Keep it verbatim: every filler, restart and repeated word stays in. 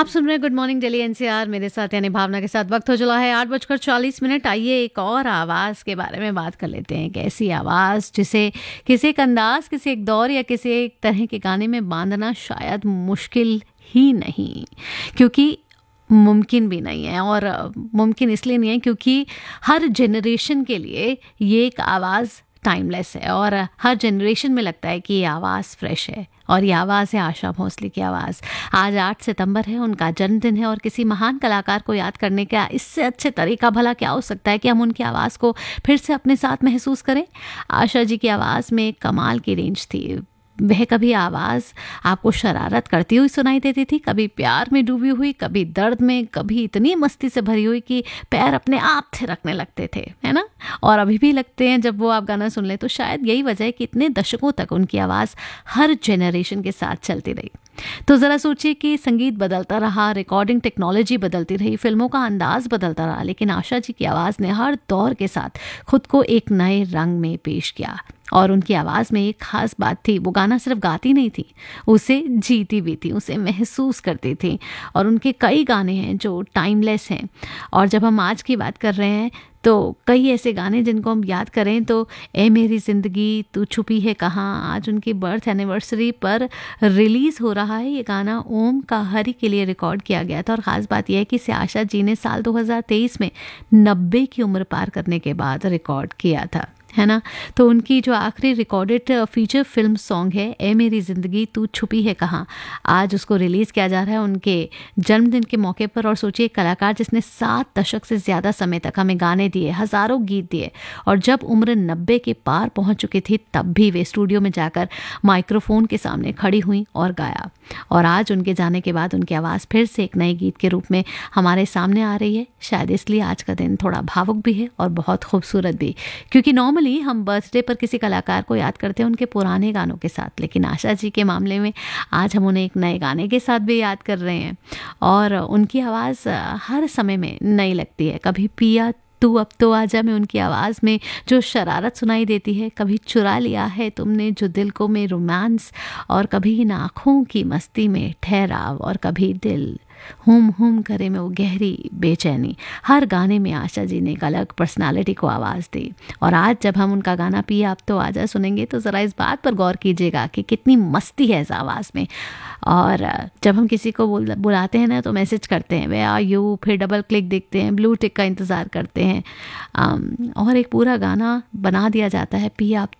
आप सुन रहे हैं गुड मॉर्निंग दिल्ली एनसीआर मेरे साथ यानी भावना के साथ। वक्त हो चला है आठ बजकर चालीस मिनट। आइए एक और आवाज़ के बारे में बात कर लेते हैं। एक ऐसी आवाज़ जिसे किसी एक अंदाज, किसी एक दौर या किसी एक तरह के गाने में बांधना शायद मुश्किल ही नहीं, क्योंकि मुमकिन भी नहीं है। और मुमकिन इसलिए नहीं है क्योंकि हर जनरेशन के लिए ये एक आवाज़ टाइमलेस है और हर जनरेशन में लगता है कि ये आवाज़ फ्रेश है। और ये आवाज़ है आशा भोसले की आवाज़। आज आठ सितंबर है, उनका जन्मदिन है और किसी महान कलाकार को याद करने का इससे अच्छे तरीका भला क्या हो सकता है कि हम उनकी आवाज़ को फिर से अपने साथ महसूस करें। आशा जी की आवाज़ में एक कमाल की रेंज थी। वह कभी आवाज़ आपको शरारत करती हुई सुनाई देती थी, कभी प्यार में डूबी हुई, कभी दर्द में, कभी इतनी मस्ती से भरी हुई कि पैर अपने आप थिरकने लगते थे, है ना। और अभी भी लगते हैं जब वो आप गाना सुन लें। तो शायद यही वजह है कि इतने दशकों तक उनकी आवाज़ हर जेनरेशन के साथ चलती रही। तो ज़रा सोचिए कि संगीत बदलता रहा, रिकॉर्डिंग टेक्नोलॉजी बदलती रही, फिल्मों का अंदाज बदलता रहा, लेकिन आशा जी की आवाज़ ने हर दौर के साथ खुद को एक नए रंग में पेश किया। और उनकी आवाज़ में एक ख़ास बात थी, वो गाना सिर्फ गाती नहीं थी, उसे जीती भी थी, उसे महसूस करती थी। और उनके कई गाने हैं जो टाइमलेस हैं। और जब हम आज की बात कर रहे हैं तो कई ऐसे गाने जिनको हम याद करें तो ए मेरी ज़िंदगी तू छुपी है कहाँ, आज उनकी बर्थ एनिवर्सरी पर रिलीज़ हो रहा है। ये गाना ओम का हरी के लिए रिकॉर्ड किया गया था। और ख़ास बात यह है कि इसे आशा जी ने साल दो हज़ार तेईस में नब्बे की उम्र पार करने के बाद रिकॉर्ड किया था, है ना। तो उनकी जो आखिरी रिकॉर्डेड फीचर फिल्म सॉन्ग है ए मेरी ज़िंदगी तू छुपी है कहाँ, आज उसको रिलीज़ किया जा रहा है उनके जन्मदिन के मौके पर। और सोचिए, कलाकार जिसने सात दशक से ज़्यादा समय तक हमें गाने दिए, हज़ारों गीत दिए, और जब उम्र नब्बे के पार पहुंच चुकी थी तब भी वे स्टूडियो में जाकर माइक्रोफोन के सामने खड़ी हुई और गाया। और आज उनके जाने के बाद उनकी आवाज़ फिर से एक नए गीत के रूप में हमारे सामने आ रही है। शायद इसलिए आज का दिन थोड़ा भावुक भी है और बहुत खूबसूरत भी, क्योंकि नॉर्मल हम बर्थडे पर किसी कलाकार को याद करते हैं उनके पुराने गानों के साथ, लेकिन आशा जी के मामले में आज हम उन्हें एक नए गाने के साथ भी याद कर रहे हैं। और उनकी आवाज़ हर समय में नई लगती है। कभी पिया तू अब तो आजा में उनकी आवाज़ में जो शरारत सुनाई देती है, कभी चुरा लिया है तुमने जो दिल को में रोमांस, और कभी इन आँखों की मस्ती में ठहराव, और कभी दिल हुम हुम करे में वो गहरी बेचैनी। हर गाने में आशा जी ने एक अलग पर्सनालिटी को आवाज़ दी। और आज जब हम उनका गाना पिया अब तो आजा सुनेंगे तो ज़रा इस बात पर गौर कीजिएगा कि कितनी मस्ती है इस आवाज़ में। और जब हम किसी को बुल बुलाते हैं ना तो मैसेज करते हैं वे आर यू, फिर डबल क्लिक देखते हैं, ब्लू टिक का इंतज़ार करते हैं, और एक पूरा गाना बना दिया जाता है पिया अब